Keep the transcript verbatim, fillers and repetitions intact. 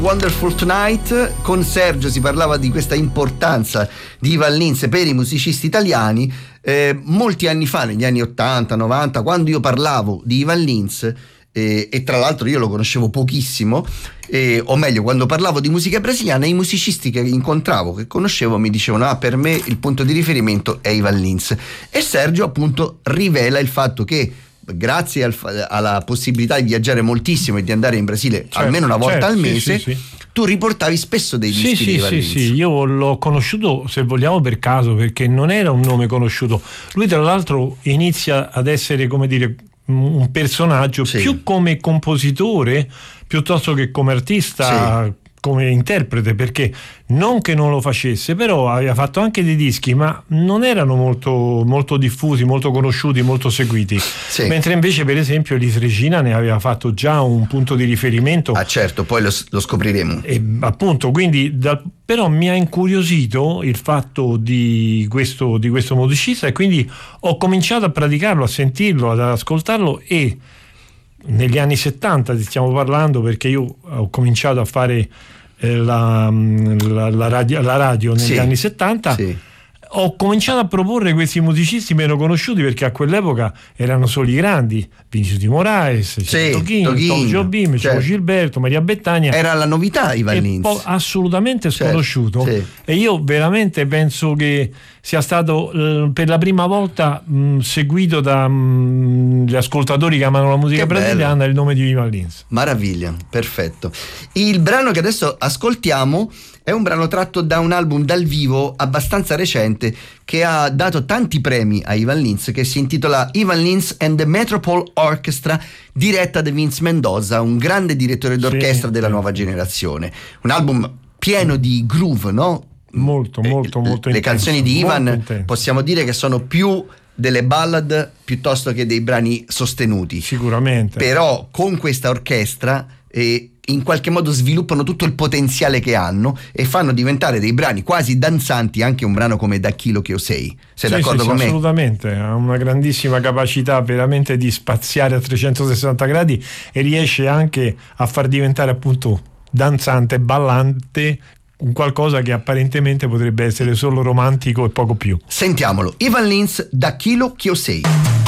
Wonderful Tonight. Con Sergio si parlava di questa importanza di Ivan Lins per i musicisti italiani. Eh, molti anni fa, negli anni ottanta novanta, quando io parlavo di Ivan Lins, eh, e tra l'altro io lo conoscevo pochissimo, eh, o meglio, quando parlavo di musica brasiliana, i musicisti che incontravo, che conoscevo, mi dicevano: ah, per me il punto di riferimento è Ivan Lins. E Sergio appunto rivela il fatto che grazie al, alla possibilità di viaggiare moltissimo e di andare in Brasile, certo, almeno una volta, certo, al mese, sì, sì, sì. tu riportavi spesso dei dischi sì, di sì, Ivan sì, Lins. sì, io l'ho conosciuto, se vogliamo, per caso, perché non era un nome conosciuto. Lui tra l'altro inizia ad essere, come dire, un personaggio, sì, più come compositore piuttosto che come artista, sì, come interprete, perché non che non lo facesse, però aveva fatto anche dei dischi, ma non erano molto, molto diffusi, molto conosciuti, molto seguiti, sì. Mentre invece per esempio Elis Regina ne aveva fatto già un punto di riferimento. Ah certo, poi lo, lo scopriremo. E appunto, quindi da, però mi ha incuriosito il fatto di questo, di questo musicista, e quindi ho cominciato a praticarlo, a sentirlo, ad ascoltarlo, e negli anni settanta stiamo parlando, perché io ho cominciato a fare eh, la, la, la, radio, la radio negli, sì, anni settanta, sì. Ho cominciato a proporre questi musicisti meno conosciuti, perché a quell'epoca erano solo i grandi: Vinicius de Moraes, sì, Toquinho, Tom Jobim, certo, Gilberto, Maria Bettagna. Era la novità Ivan Lins, po- assolutamente sconosciuto, certo, sì. E io veramente penso che sia stato eh, per la prima volta mh, seguito da mh, gli ascoltatori che amano la musica che brasiliana bello. Il nome di Ivan Lins. Meraviglia, perfetto. Il brano che adesso ascoltiamo è un brano tratto da un album dal vivo abbastanza recente che ha dato tanti premi a Ivan Lins, che si intitola Ivan Lins and the Metropole Orchestra, diretta da Vince Mendoza, un grande direttore d'orchestra, sì, della nuova generazione. Un album pieno di groove, no? Molto, molto, molto Le intenso, canzoni di Ivan possiamo dire che sono più delle ballad piuttosto che dei brani sostenuti. Sicuramente. Però con questa orchestra eh, in qualche modo sviluppano tutto il potenziale che hanno e fanno diventare dei brani quasi danzanti anche un brano come Daquilo que eu sei. Sei sì, d'accordo sì, con sì, me? Assolutamente, ha una grandissima capacità veramente di spaziare a trecentosessanta gradi, e riesce anche a far diventare appunto danzante, ballante, un qualcosa che apparentemente potrebbe essere solo romantico e poco più. Sentiamolo, Ivan Lins, Daquilo que eu sei.